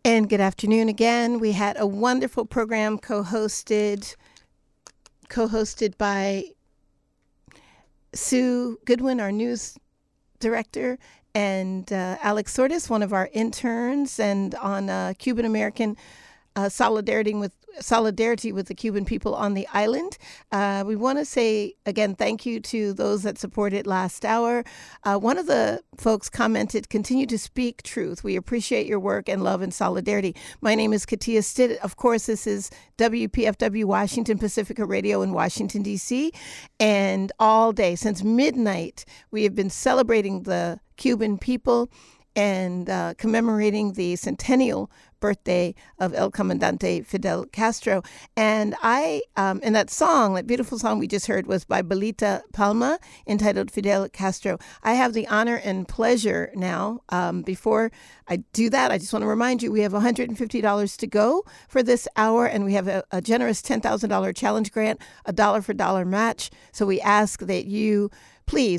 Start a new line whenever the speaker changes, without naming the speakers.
And good afternoon again. We had a wonderful program co-hosted by Sue Goodwin, our news director, and Alex Sortis, one of our interns, and on Cuban American solidarity with the Cuban people on the island. We want to say again thank you to those that supported last hour. One of the folks commented, "Continue to speak truth. We appreciate your work and love and solidarity." My name is Katia Stitt. Of course, this is WPFW Washington Pacifica Radio in Washington, D.C. And all day since midnight, we have been celebrating the Cuban people and commemorating the centennial birthday of El Comandante Fidel Castro. And and that song, that beautiful song we just heard, was by Belita Palma, entitled Fidel Castro. I have the honor and pleasure now, before I do that, I just want to remind you, we have $150 to go for this hour, and we have a generous $10,000 challenge grant, a dollar for dollar match. So we ask that you please